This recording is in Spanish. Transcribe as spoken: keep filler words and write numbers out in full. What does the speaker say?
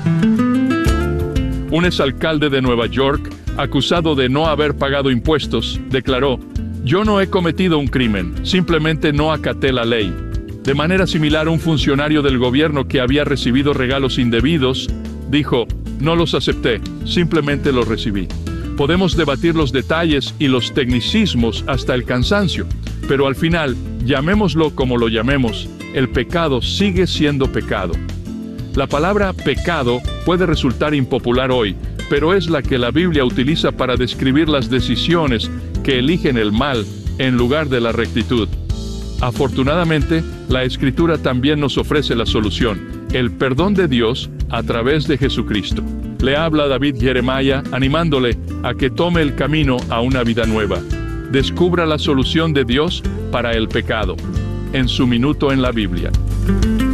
Un exalcalde de Nueva York, acusado de no haber pagado impuestos, declaró: "Yo no he cometido un crimen, simplemente no acaté la ley". De manera similar, un funcionario del gobierno que había recibido regalos indebidos dijo: "No los acepté, simplemente los recibí". Podemos debatir los detalles y los tecnicismos hasta el cansancio, pero al final, llamémoslo como lo llamemos, el pecado sigue siendo pecado. La palabra pecado puede resultar impopular hoy, pero es la que la Biblia utiliza para describir las decisiones que eligen el mal en lugar de la rectitud. Afortunadamente, la Escritura también nos ofrece la solución, el perdón de Dios a través de Jesucristo. Le habla David Jeremiah animándole a que tome el camino a una vida nueva. Descubra la solución de Dios para el pecado, en su minuto en la Biblia.